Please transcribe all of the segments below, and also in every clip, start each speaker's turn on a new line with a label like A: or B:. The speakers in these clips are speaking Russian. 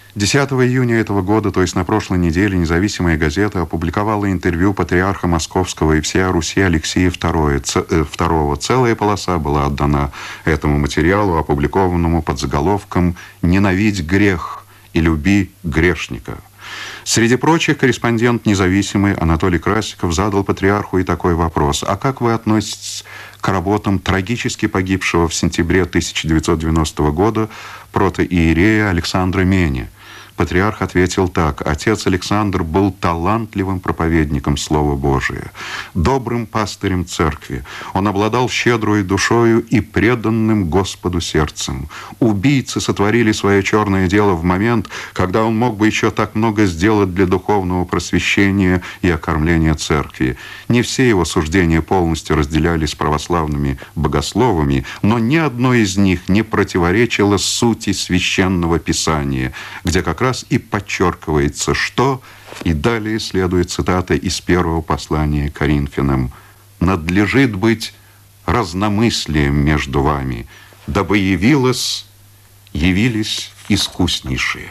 A: 10 июня этого года, то есть на прошлой неделе, независимая газета опубликовала интервью патриарха Московского и всея Руси Алексея II. Целая полоса была отдана этому материалу, опубликованному под заголовком «Ненавидь грех и люби грешника». Среди прочих, корреспондент независимый Анатолий Красиков задал патриарху и такой вопрос: а как вы относитесь к работам трагически погибшего в сентябре 1990 года протоиерея Александра Мени? Патриарх ответил так: отец Александр был талантливым проповедником Слова Божия, добрым пастырем церкви. Он обладал щедрой душою и преданным Господу сердцем. Убийцы сотворили свое черное дело в момент, когда он мог бы еще так много сделать для духовного просвещения и окормления церкви. Не все его суждения полностью разделялись с православными богословами, но ни одно из них не противоречило сути священного писания, где как раз и подчеркивается, что, и далее следует цитата из первого послания Коринфянам: «Надлежит быть разномыслием между вами, дабы явились искуснейшие».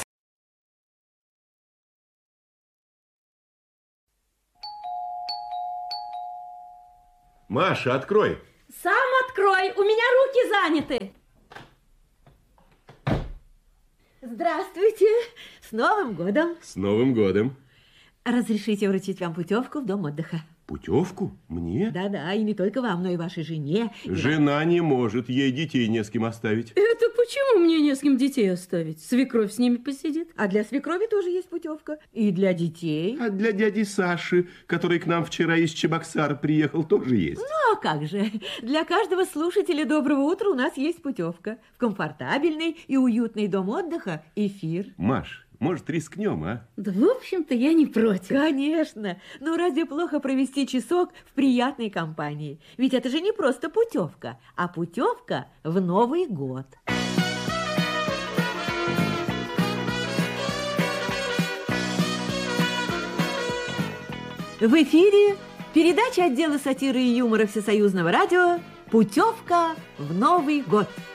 B: Маша, открой.
C: Сам открой, у меня руки заняты. Здравствуйте, с Новым годом.
B: С Новым годом.
C: Разрешите вручить вам путевку в дом отдыха.
B: Путевку? Мне?
C: Да-да, и не только вам, но и вашей жене.
B: Жена не может, ей детей не с кем оставить.
D: Это почему мне не с кем детей оставить? Свекровь с ними посидит.
C: А для свекрови тоже есть путевка. И для детей.
B: А для дяди Саши, который к нам вчера из Чебоксара приехал, тоже есть.
C: Ну, а как же? Для каждого слушателя доброго утра у нас есть путевка в комфортабельный и уютный дом отдыха «Эфир».
B: Маш, может, рискнем, а?
D: Да, в общем-то, я не против.
C: Конечно. Но разве плохо провести часок в приятной компании? Ведь это же не просто путевка, а путевка в Новый год. В эфире передача отдела сатиры и юмора Всесоюзного радио «Путевка в Новый год».